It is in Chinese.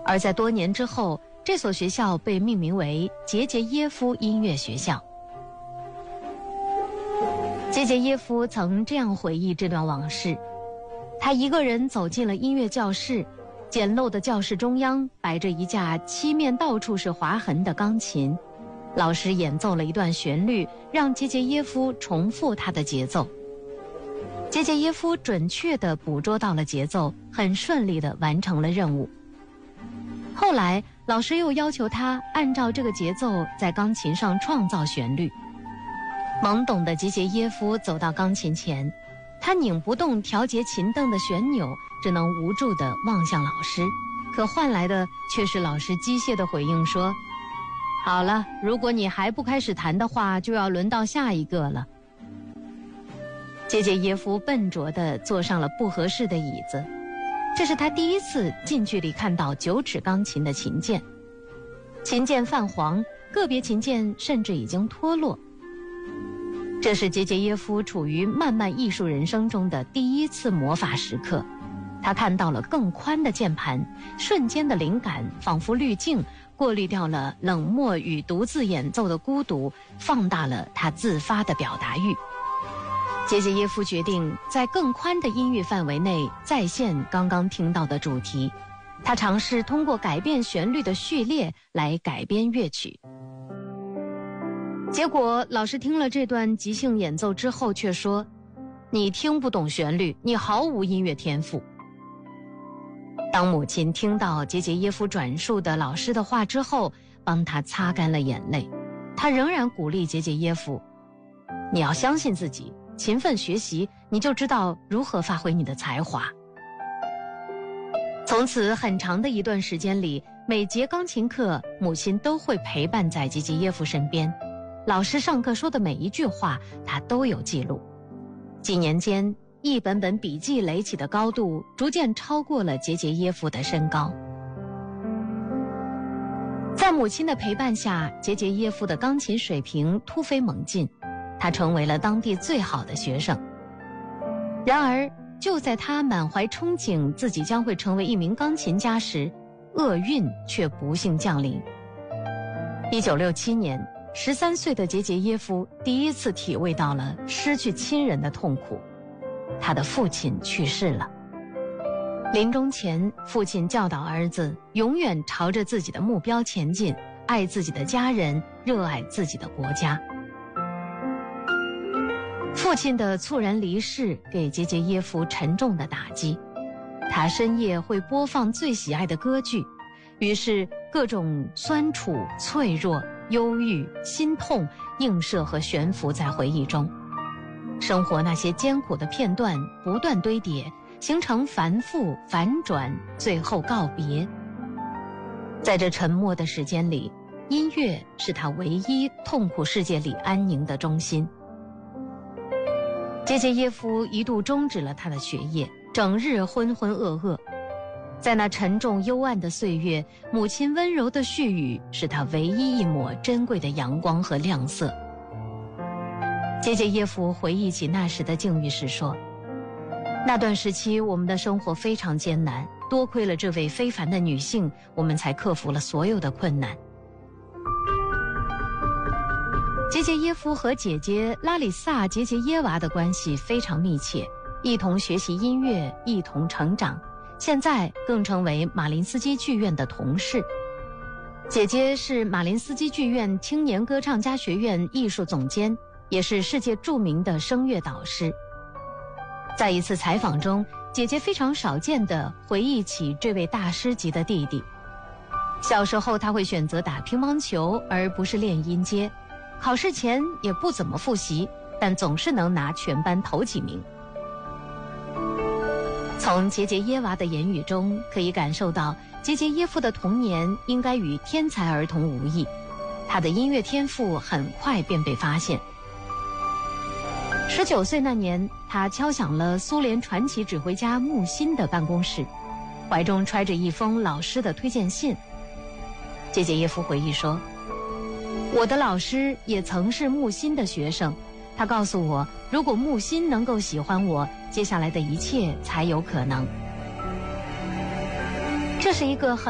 而在多年之后，这所学校被命名为杰杰耶夫音乐学校。杰杰耶夫曾这样回忆这段往事：他一个人走进了音乐教室，简陋的教室中央摆着一架漆面到处是划痕的钢琴，老师演奏了一段旋律，让杰杰耶夫重复他的节奏。杰杰耶夫准确地捕捉到了节奏，很顺利地完成了任务。后来老师又要求他按照这个节奏在钢琴上创造旋律。懵懂的杰杰耶夫走到钢琴前，他拧不动调节琴凳的旋钮，只能无助地望向老师，可换来的却是老师机械的回应说：好了，如果你还不开始弹的话，就要轮到下一个了。杰杰耶夫笨拙地坐上了不合适的椅子，这是他第一次近距离看到9指钢琴的琴键，琴键泛黄，个别琴键甚至已经脱落。这是杰杰耶夫处于漫漫艺术人生中的第一次魔法时刻，他看到了更宽的键盘，瞬间的灵感仿佛滤镜，过滤掉了冷漠与独自演奏的孤独，放大了他自发的表达欲。杰杰耶夫决定在更宽的音域范围内再现刚刚听到的主题，他尝试通过改变旋律的序列来改编乐曲。结果老师听了这段即兴演奏之后却说：你听不懂旋律，你毫无音乐天赋。当母亲听到杰杰耶夫转述的老师的话之后，帮他擦干了眼泪。他仍然鼓励杰杰耶夫：你要相信自己，勤奋学习，你就知道如何发挥你的才华。从此很长的一段时间里，每节钢琴课母亲都会陪伴在杰杰耶夫身边，老师上课说的每一句话他都有记录。几年间，一本本笔记垒起的高度逐渐超过了杰杰耶夫的身高。在母亲的陪伴下，杰杰耶夫的钢琴水平突飞猛进，他成为了当地最好的学生。然而就在他满怀憧憬自己将会成为一名钢琴家时，厄运却不幸降临。1967年，13岁的杰杰耶夫第一次体味到了失去亲人的痛苦，他的父亲去世了。临终前，父亲教导儿子永远朝着自己的目标前进，爱自己的家人，热爱自己的国家。父亲的猝然离世给杰杰耶夫沉重的打击，他深夜会播放最喜爱的歌剧，于是各种酸楚、脆弱、忧郁、心痛映射和悬浮在回忆中。生活那些艰苦的片段不断堆叠，形成反复反转，最后告别。在这沉默的时间里，音乐是他唯一痛苦世界里安宁的中心。杰杰耶夫一度终止了他的学业，整日浑浑噩噩。在那沉重幽暗的岁月，母亲温柔的絮语是他唯一一抹珍贵的阳光和亮色。杰杰耶夫回忆起那时的境遇时说：那段时期我们的生活非常艰难，多亏了这位非凡的女性，我们才克服了所有的困难。杰杰耶夫和姐姐拉里萨·杰杰耶娃的关系非常密切，一同学习音乐，一同成长，现在更成为马林斯基剧院的同事。姐姐是马林斯基剧院青年歌唱家学院艺术总监，也是世界著名的声乐导师。在一次采访中，姐姐非常少见地回忆起这位大师级的弟弟。小时候他会选择打乒乓球而不是练音阶，考试前也不怎么复习，但总是能拿全班头几名。从杰杰耶娃的言语中可以感受到，杰杰耶夫的童年应该与天才儿童无异，他的音乐天赋很快便被发现。19岁那年，他敲响了苏联传奇指挥家木心的办公室，怀中揣着一封老师的推荐信。杰杰耶夫回忆说：我的老师也曾是木心的学生，他告诉我，如果木心能够喜欢我，接下来的一切才有可能。这是一个很